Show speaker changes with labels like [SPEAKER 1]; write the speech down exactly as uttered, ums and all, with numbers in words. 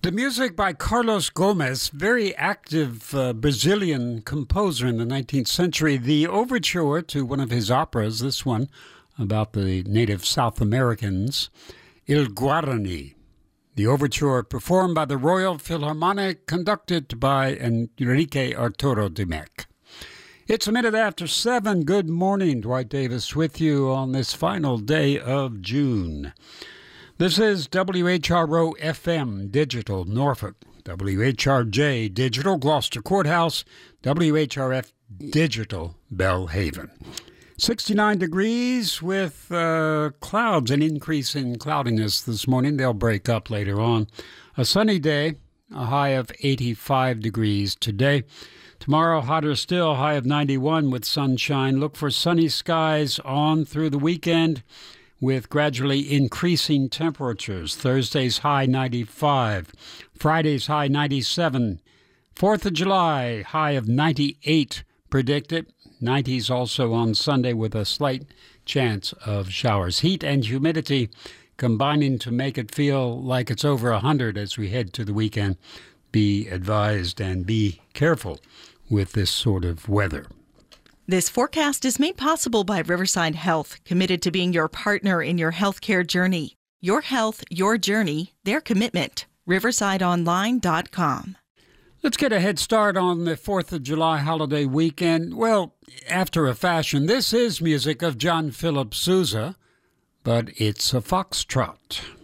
[SPEAKER 1] The music by Carlos Gomes, very active uh, Brazilian composer in the nineteenth century. The overture to one of his operas, this one about the native South Americans, Il Guarani. The overture performed by the Royal Philharmonic, conducted by Enrique Arturo Dimec. It's a minute after seven. Good morning, Dwight Davis with you on this final day of June. This is W H R O F M Digital Norfolk, W H R J Digital Gloucester Courthouse, W H R F Digital Bellhaven. sixty-nine degrees with uh, clouds, an increase in cloudiness this morning. They'll break up later on. A sunny day, a high of eighty-five degrees today. Tomorrow, hotter still, high of ninety-one with sunshine. Look for sunny skies on through the weekend, with gradually increasing temperatures. Thursday's high ninety-five, Friday's high ninety-seven, fourth of July high of ninety-eight predicted. nineties also on Sunday with a slight chance of showers. Heat and humidity combining to make it feel like it's over one hundred as we head to the weekend. Be advised and be careful with this sort of weather.
[SPEAKER 2] This forecast is made possible by Riverside Health, committed to being your partner in your healthcare journey. Your health, your journey, their commitment. riverside online dot com.
[SPEAKER 1] Let's get a head start on the fourth of July holiday weekend. Well, after a fashion, this is music of John Philip Sousa, but it's a foxtrot.